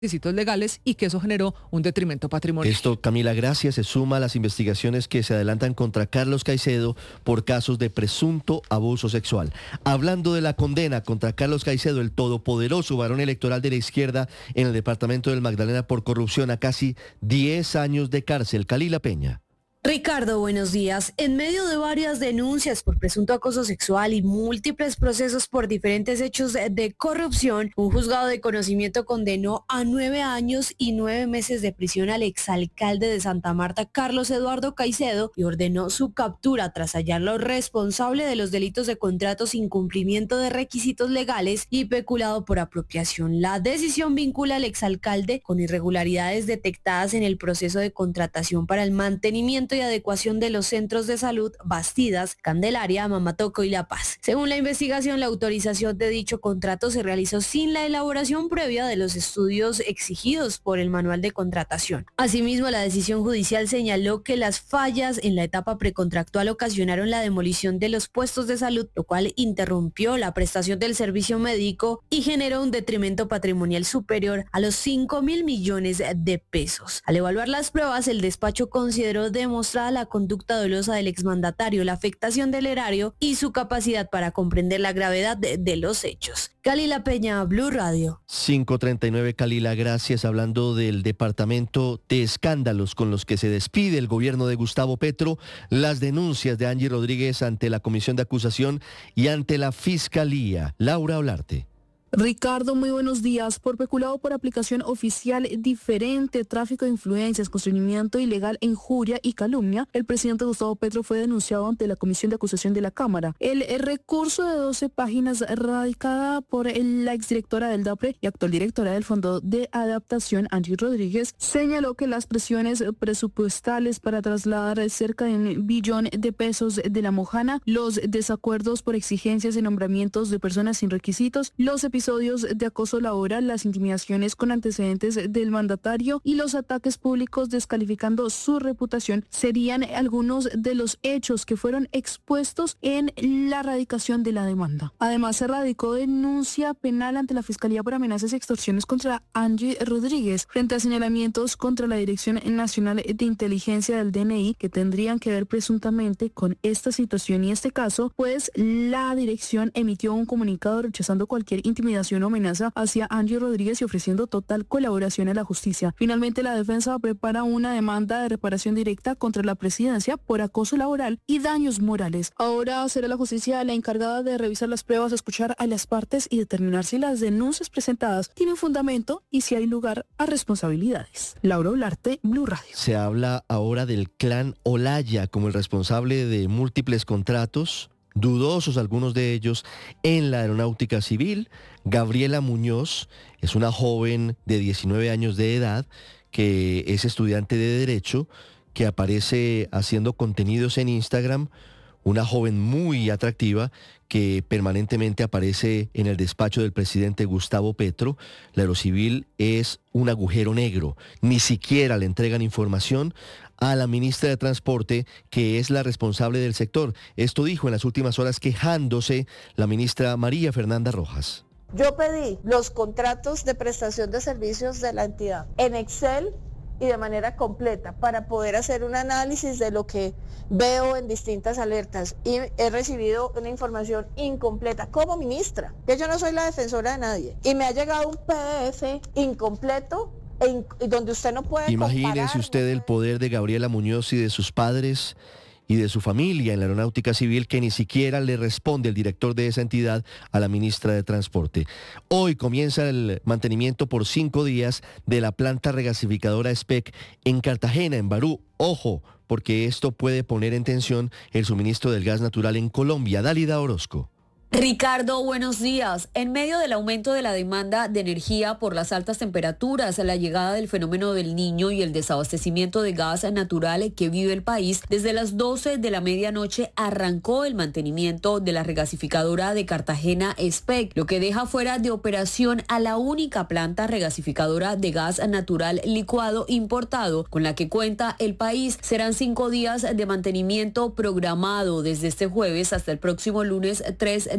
requisitos legales y que eso generó un detrimento patrimonial. Esto, Camila, gracias, se suma a las investigaciones que se adelantan contra Carlos Caicedo por casos de presunto abuso sexual. Hablando de la condena contra Carlos Caicedo, el todopoderoso varón electoral de la izquierda en el departamento del Magdalena por corrupción, a casi 10 años de cárcel. Kalila Peña. Ricardo, buenos días. En medio de varias denuncias por presunto acoso sexual y múltiples procesos por diferentes hechos de corrupción, un juzgado de conocimiento condenó a 9 años y 9 meses de prisión al exalcalde de Santa Marta, Carlos Eduardo Caicedo, y ordenó su captura tras hallarlo responsable de los delitos de contratos, incumplimiento de requisitos legales y peculado por apropiación. La decisión vincula al exalcalde con irregularidades detectadas en el proceso de contratación para el mantenimiento y adecuación de los centros de salud Bastidas, Candelaria, Mamatoco y La Paz. Según la investigación, la autorización de dicho contrato se realizó sin la elaboración previa de los estudios exigidos por el manual de contratación. Asimismo, la decisión judicial señaló que las fallas en la etapa precontractual ocasionaron la demolición de los puestos de salud, lo cual interrumpió la prestación del servicio médico y generó un detrimento patrimonial superior a los 5.000 millones de pesos. Al evaluar las pruebas, el despacho consideró demostrada la conducta dolosa del exmandatario, la afectación del erario y su capacidad para comprender la gravedad de los hechos. Kalila Peña, Blue Radio. 5:39, Kalila, gracias. Hablando del departamento de escándalos con los que se despide el gobierno de Gustavo Petro, las denuncias de Angie Rodríguez ante la Comisión de Acusación y ante la Fiscalía. Laura Olarte. Ricardo, muy buenos días. Por peculado por aplicación oficial diferente, tráfico de influencias, constreñimiento ilegal, injuria y calumnia, el presidente Gustavo Petro fue denunciado ante la Comisión de Acusación de la Cámara. El recurso de 12 páginas radicada por la exdirectora del DAPRE y actual directora del Fondo de Adaptación, Angie Rodríguez, señaló que las presiones presupuestales para trasladar cerca de 1 billón de pesos de la Mojana, los desacuerdos por exigencias de nombramientos de personas sin requisitos, los episodios de acoso laboral, las intimidaciones con antecedentes del mandatario y los ataques públicos descalificando su reputación serían algunos de los hechos que fueron expuestos en la radicación de la demanda. Además, se radicó denuncia penal ante la Fiscalía por amenazas y extorsiones contra Angie Rodríguez frente a señalamientos contra la Dirección Nacional de Inteligencia del DNI que tendrían que ver presuntamente con esta situación y este caso, pues la dirección emitió un comunicado rechazando cualquier intimidación o amenaza hacia Angie Rodríguez y ofreciendo total colaboración a la justicia. Finalmente, la defensa prepara una demanda de reparación directa contra la presidencia por acoso laboral y daños morales. Ahora será la justicia la encargada de revisar las pruebas, escuchar a las partes y determinar si las denuncias presentadas tienen fundamento y si hay lugar a responsabilidades. Laura Olarte, Blue Radio. Se habla ahora del clan Olaya como el responsable de múltiples contratos, dudosos algunos de ellos, en la aeronáutica civil. Gabriela Muñoz es una joven de 19 años de edad que es estudiante de Derecho, que aparece haciendo contenidos en Instagram, una joven muy atractiva que permanentemente aparece en el despacho del presidente Gustavo Petro. La aerocivil es un agujero negro, ni siquiera le entregan información a la ministra de Transporte, que es la responsable del sector. Esto dijo en las últimas horas quejándose la ministra María Fernanda Rojas. Yo pedí los contratos de prestación de servicios de la entidad en Excel y de manera completa para poder hacer un análisis de lo que veo en distintas alertas, y he recibido una información incompleta como ministra, que yo no soy la defensora de nadie, y me ha llegado un PDF incompleto donde usted no puede Imagínese usted el poder de Gabriela Muñoz y de sus padres y de su familia en la aeronáutica civil, que ni siquiera le responde el director de esa entidad a la ministra de Transporte. Hoy comienza el mantenimiento por 5 días de la planta regasificadora SPEC en Cartagena, en Barú. Ojo, porque esto puede poner en tensión el suministro del gas natural en Colombia. Dálida Orozco. Ricardo, buenos días. En medio del aumento de la demanda de energía por las altas temperaturas, la llegada del fenómeno del Niño y el desabastecimiento de gas natural que vive el país, desde las 12 de la medianoche arrancó el mantenimiento de la regasificadora de Cartagena SPEC, lo que deja fuera de operación a la única planta regasificadora de gas natural licuado importado con la que cuenta el país. Serán 5 días de mantenimiento programado desde este jueves hasta el próximo lunes 3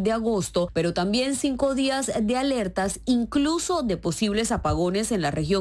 de agosto, pero también 5 días de alertas, incluso de posibles apagones en la región